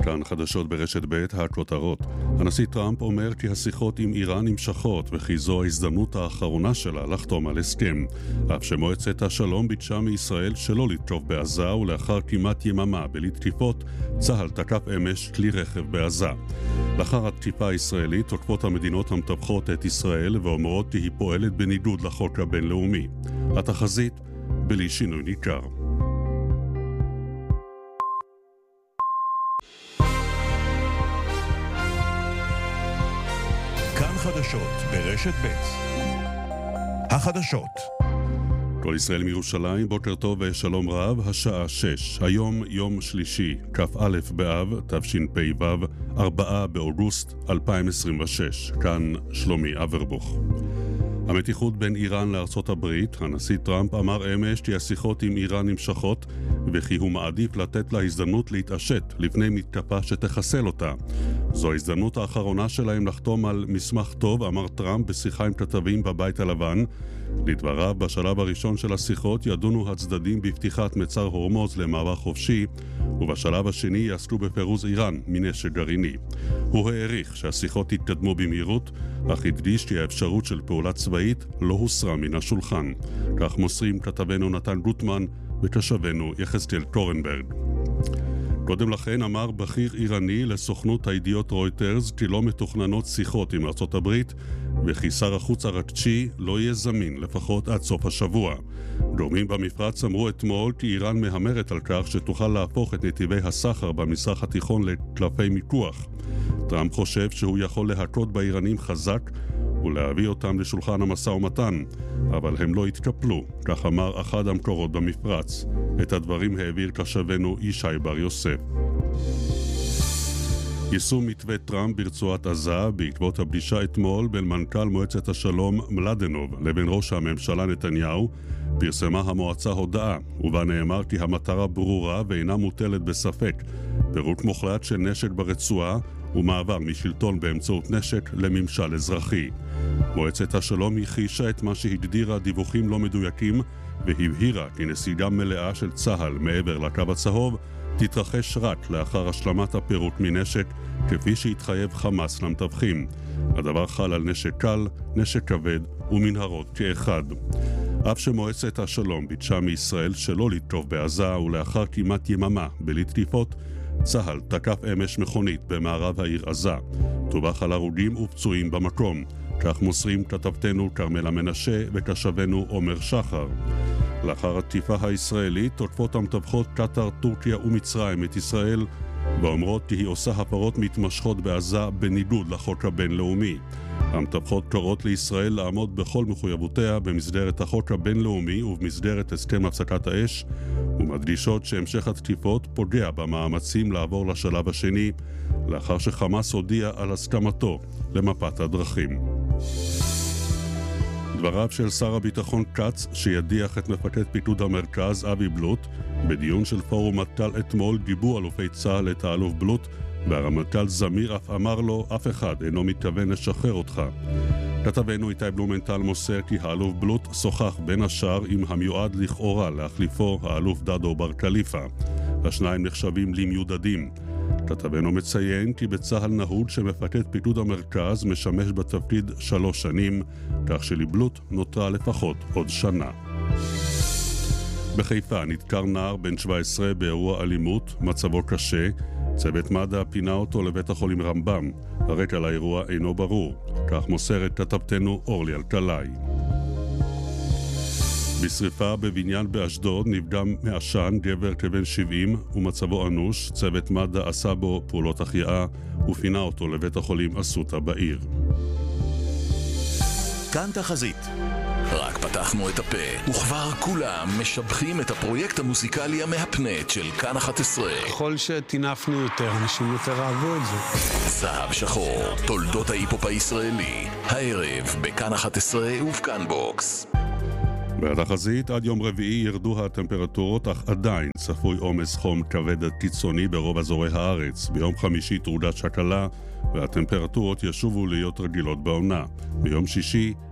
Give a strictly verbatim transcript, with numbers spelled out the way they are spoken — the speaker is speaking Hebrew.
כאן חדשות ברשת ב' הכותרות. הנשיא טראמפ אומר כי השיחות עם איראן נמשכות וכי זו ההזדמנות האחרונה שלה לחתום על הסכם. אף שמועצת השלום ביקשה מישראל שלא לתקוף בעזה, ולאחר כמעט יממה בלי תקיפות, צה"ל תקף אמש כלי רכב בעזה. לאחר התקיפה הישראלית תוקפות המדינות המתווכות את ישראל ואומרות כי היא פועלת בניגוד לחוק הבינלאומי. התחזית בלי שינוי ניכר. כאן חדשות ברשת ב'. החדשות. כל ישראל מירושלים, בוקר טוב ושלום רב, השעה שש. היום יום שלישי, כ"א באב, תשפ"ו, ארבעה באוגוסט אלפיים עשרים ושש. כאן שלומי אברבוך. המתיחות בין איראן לארצות הברית, הנשיא טראמפ אמר אמש כי השיחות עם איראן נמשכות וכי הוא מעדיף לתת לה הזדמנות להתעשת לפני מתקפה שתחסל אותה. זו ההזדמנות האחרונה שלהם לחתום על מסמך טוב, אמר טראמפ בשיחה עם כתבים בבית הלבן. לדבריו, בשלב הראשון של השיחות ידונו הצדדים בפתיחת מצר הורמוז למעבר חופשי, ובשלב השני יעסקו בפירוז איראן מנשק גרעיני. הוא העריך שהשיחות יתקדמו במהירות, אך הדגיש כי האפשרות של פעולה צבאית לא הוסרה מן השולחן. כך מוסרים כתבנו נתן גוטמן וכתבנו יחזקאל קורנברג. קודם לכן אמר בכיר איראני לסוכנות הידיעות רויטרס כי לא מתוכננות שיחות עם ארצות הברית וכי שר החוץ הראשי לא יהיה זמין לפחות עד סוף השבוע. גורמים במפרץ אמרו אתמול כי איראן מהמרת על כך שתוכל להפוך את נתיבי הסחר במזרח התיכון לקלפי מיקוח. טראמפ חושב שהוא יכול להכות באיראנים חזק ולהביא אותם לשולחן המשא ומתן, אבל הם לא התקפלו, כך אמר אחד המקורות במפרץ. את הדברים העביר כתבנו ישי בר יוסף. יישום מתווה טראמפ ברצועת עזה בעקבות הפגישה אתמול בין מנכ"ל מועצת השלום מלדנוב לבין ראש הממשלה נתניהו, פרסמה המועצה הודעה, ובה נאמר כי המטרה ברורה ואינה מוטלת בספק: פירוק מוחלט של נשק ברצועה ומעבר משלטון באמצעות נשק לממשל אזרחי. מועצת השלום הכחישה את מה שהגדירה דיווחים לא מדויקים והבהירה כי נסיגה מלאה של צה"ל מעבר לקו הצהוב תתרחש רק לאחר השלמת הפירוק מנשק, כפי שהתחייב חמאס למתווכים. הדבר חל על נשק קל, נשק כבד ומנהרות כאחד. אף שמועצת השלום ביקשה מישראל שלא לתקוף בעזה, ולאחר כמעט יממה בלי תקיפות, צה"ל תקף אמש מכונית במערב העיר עזה. טובח על הרוגים ופצועים במקום. כך מוסרים כתבתנו כרמלה מנשה וכתבנו עומר שחר. לאחר התקיפה הישראלית תוקפות המתווכות קטר, טורקיה ומצרים את ישראל ואומרות כי היא עושה הפרות מתמשכות בעזה בניגוד לחוק הבינלאומי. המתווכות קוראות לישראל לעמוד בכל מחויבותיה במסגרת החוק הבינלאומי ובמסגרת הסכם הפסקת האש, ומדגישות שהמשך התקיפות פוגע במאמצים לעבור לשלב השני, לאחר שחמאס הודיע על הסכמתו למפת הדרכים. דבריו של שר הביטחון כץ, שידיח את מפקד פיקוד המרכז אבי בלוט, בדיון של פורום מטכ"ל אתמול גיבו אלופי צה"ל את האלוף בלוט, והרמטכ"ל זמיר אף אמר לו: אף אחד אינו מתכוון לשחרר אותך. כתבנו איתי בלומנטל מוסר כי האלוף בלוט שוחח בין השאר עם המיועד לכאורה להחליפו, האלוף דדו בר קליפה. השניים נחשבים למיודדים. כתבנו מציין כי בצה"ל נהוג שמפקד פיקוד המרכז משמש בתפקיד שלוש שנים, כך שלבלוט נותרה לפחות עוד שנה. בחיפה נדקר נער בן שבע עשרה באירוע אלימות, מצבו קשה. צוות מד"א פינה אותו לבית החולים רמב"ם. הרקע לאירוע אינו ברור, כך מוסרת כתבתנו אורלי אלקלעי. בשריפה בבניין באשדוד נפגם מעשן גבר כבן שבעים ומצבו אנוש. צוות מד"א עשה בו פעולות החייאה ופינה אותו לבית החולים אסותא בעיר. כאן תחזית. רק פתחנו את הפה וכבר כולם משבחים את הפרויקט המוזיקלי המהפנט של כאן אחת עשרה. ככל שתינפנו יותר, אנשים יותר אהבו את זה. זהב שחור, תולדות ההיפופ הישראלי, הערב בכאן אחת עשרה ובכאן בוקס. בתחזית, עד יום רביעי ירדו הטמפרטורות, אך עדיין צפוי עומס חום כבד עד קיצוני ברוב אזורי הארץ. ביום חמישי תעודת שקלה והטמפרטורות ישובו להיות רגילות בעונה. ביום שישי